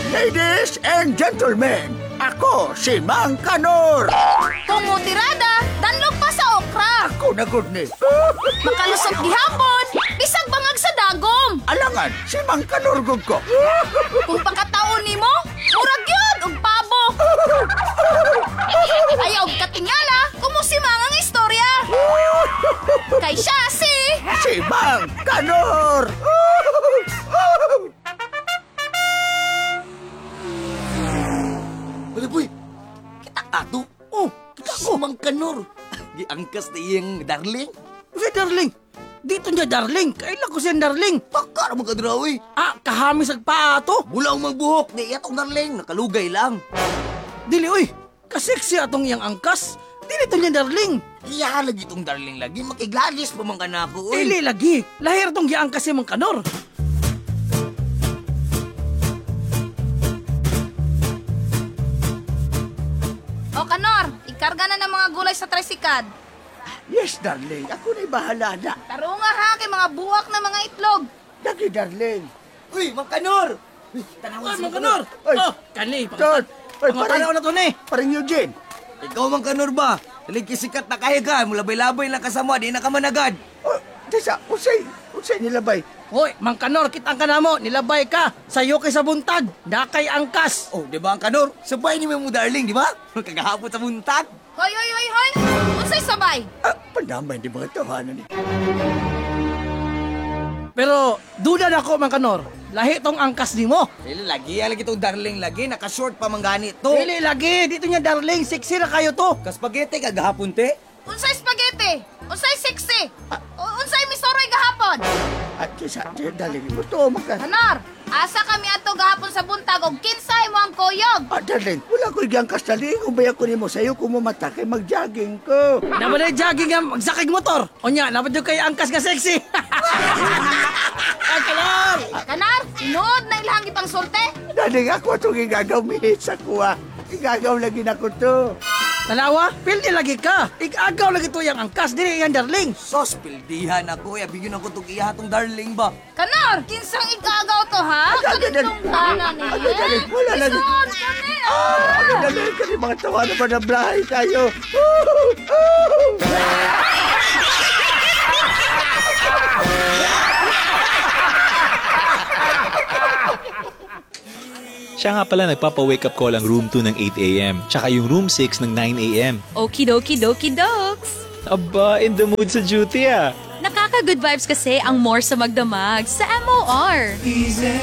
Ladies and gentlemen, ako si Mang Kanor. Tumutirada, danlog pa sa okra. Ako na good ni. Makalusot gihapon, bisag bangag sa dagom. Alangan, si Mang Kanor gud ko. Kung pagkataon nimo, murag yun, og pabo. Ayaw katingala, kumusimang ang istorya. Kay siya Si Mang Kanor. Wala boy, kita ato. Oh, kita ko Mang Kanor. Giangkas na iyang darling. Si darling. Dito niya darling. Kailan ko siya darling. Baka naman ka drawi. Kahamis ang paato. Bulang magbuhok, di iyatong darling. Nakalugay lang. Dili, uy. Kaseksi atong iyang angkas. Dili to niya darling. Iya lagi itong darling lagi. Makigladis pa man ka na ako. Uy. Dili lagi. Lahir tong giangkas si Mang Kanor. O Kanor, ikarga na ng mga gulay sa tricycad. Yes, darling. Ako na'y bahala na. Tarunga ha kay mga buwak na mga itlog. Dagi, darling. Uy, Mang Kanor! Uy, tanawan Ay, si Mang Kanor. Ay. Oh, kani. Tol. Ay, Pangtanaw na to ni. Paring Eugene. Ikaw, Mang Kanor ba? Talig kisikat na kaya ka. Mulabay-labay lang kasama. Di na ka managad. Oh, Tessa, usay nilabay. Hoy, Mang Kanor, kitang ka na mo. Nilabay ka. Sayo kay sa buntag. Dakay angkas. Oh, di ba, Ang Kanor? Sabay ni mo darling, di ba? Kagahapon sa buntag. Hoy, hoy, hoy, hoy. Unsay sabay? Pandamay di mga tawanan ni. Pero, duda na ako, Mang Kanor. Lahi tong angkas ni mo. Dili, lagi itong darling lagi. Nakashort pa man gani to. Dili lagi. Dito niya darling. Sexy na kayo to. Kaspagete kagahapon, te. Unsay spaghetti? Unsay sexy? Unsay misoroy gahapon? At Tessa, darling, mo to, maka. Kanor, asa kami ato gahapon sa buntag og kinsay mo ang kuyog. Darling, wala ko igang kastaling. Ubaya ko ni mo sa'yo kung mamata kay mag-jogging ko. Naman ay jogging ang magsakig motor. O niya, naman yung kay angkas nga sexy. Ang Kanor! Kanar, inuod na ilahang ipang sulte. Darling, ako itong igagaw mihit sa kuha. Igagaw lagi na ko to. Tanawa, pildi lagi ka. Igagaw lagi to yung angkas. Dili yan darling. Sos, pildihan ako. Bigyan ako itong ihatong darling ba? Kanar, kinsang igagaw to ha? Kanitong tanan eh. Darling, wala lagi. Ison, kani Darling, kasi mga tawa na ba na blahay tayo. Siya nga pala nagpapa-wake up call ang room 2 ng 8 a.m. Tsaka yung room 6 ng 9 a.m. Okie dokie dokes. Aba, in the mood sa duty ah. Nakaka-good vibes kasi ang more sa magdamag sa MOR.